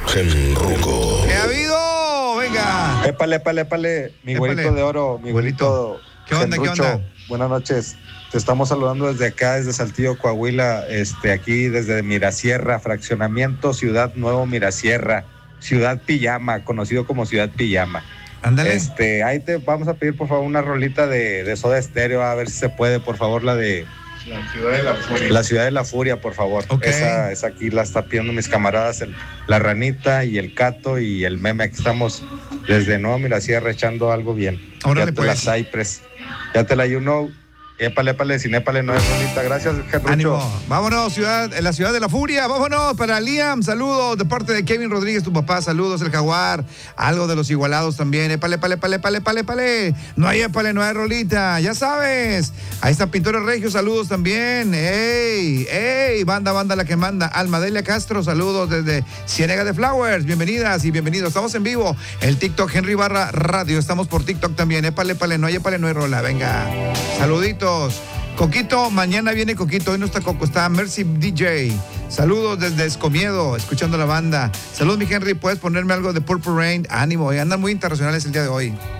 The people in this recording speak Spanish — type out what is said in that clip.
Genruco. ¿Qué ha habido? Venga. Épale, mi güerito de oro, mi güerito. ¿Qué onda, Genrucho. qué onda? Buenas noches. Te estamos saludando desde acá, desde Saltillo, Coahuila, aquí desde Mirasierra, fraccionamiento Ciudad Nuevo Mirasierra, Ciudad Pijama, conocido como Ciudad Pijama. Ándale. Ahí te vamos a pedir por favor una rolita de Soda Stereo, a ver si se puede, por favor, la de La Ciudad de la Furia. La Ciudad de la Furia, por favor. Ok. Esa aquí la está pidiendo mis camaradas, la Ranita y el Cato y el Meme. Aquí estamos desde Nuevo Mirasierra echando algo bien. Órale, ya te pues. la Cypress, ya te la you know. Épale, sin épale no es rolita. Gracias, Genrucho. Ánimo. Vámonos, la ciudad de la furia. Vámonos para Liam. Saludos de parte de Kevin Rodríguez, tu papá. Saludos, el Jaguar. Algo de los Igualados también. Épale. No hay épale, no hay rolita. Ya sabes. Ahí está Pintores Regios. Saludos también. ¡Ey! Banda la que manda. Almadelia Castro. Saludos desde Ciénega de Flowers. Bienvenidas y bienvenidos. Estamos en vivo. El TikTok Henry Barra Radio. Estamos por TikTok también. Épale, no hay épale, no hay rola. Venga. Saluditos. Coquito, mañana viene Coquito, hoy no está Coco, está Mercy DJ. Saludos desde Escomiedo, escuchando la banda. Saludos, mi Henry, ¿puedes ponerme algo de Purple Rain? Ánimo, andan muy internacionales el día de hoy.